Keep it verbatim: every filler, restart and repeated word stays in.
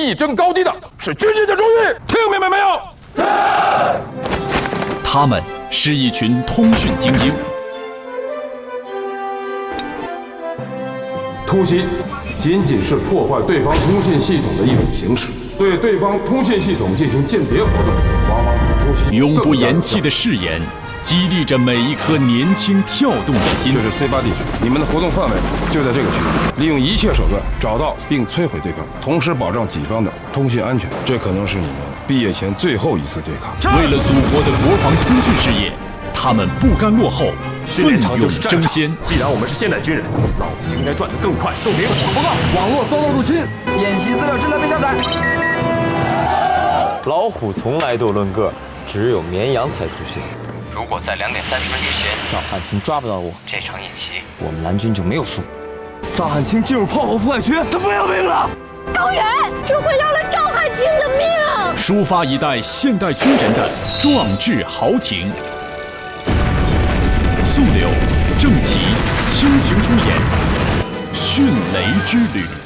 力争高低的是军人的荣誉，听明白没有？ 他们是一群通讯精英。 突袭仅仅是破坏对方通信系统的一种形式，对对方通信系统进行间谍活动，往往比突袭永不言弃的誓言，激励着每一颗年轻跳动的心。 这是 C 八地区，你们的活动范围就在这个区域，利用一切手段找到并摧毁对方，同时保障己方的通讯安全。这可能是你们毕业前最后一次对抗。 为了祖国的国防通讯事业，他们不甘落后，奋勇争先。 既然我们是现代军人，老子应该转得更快、更灵活。 报告，网络遭到入侵， 演习资料正在被下载。 老虎从来都论个，只有绵羊才出现。 如果在两点三十分之前， 赵汉卿抓不到我， 这场演习我们蓝军就没有输。 赵汉卿进入炮火覆盖区，他不要命了！ 高原，这回要了赵汉卿的命！ 抒发一代现代军人的壮志豪情。宋柳、郑琦倾情出演《迅雷之旅》。